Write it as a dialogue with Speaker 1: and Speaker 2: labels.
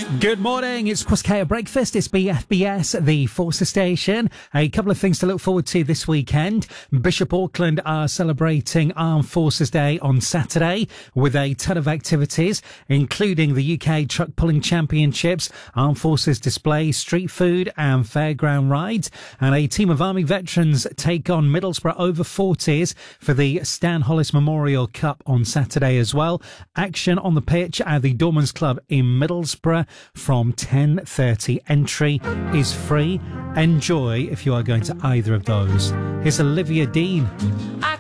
Speaker 1: Good morning, it's Cross K at Breakfast, it's BFBS, the Forces Station. A couple of things to look forward to this weekend. Bishop Auckland are celebrating Armed Forces Day on Saturday with a ton of activities, including the UK Truck Pulling Championships, Armed Forces display, street food and fairground rides. And a team of Army veterans take on Middlesbrough over 40s for the Stan Hollis Memorial Cup on Saturday as well. Action on the pitch at the Dormans Club in Middlesbrough from 10:30. Entry is free. Enjoy if you are going to either of those. Here's Olivia Dean.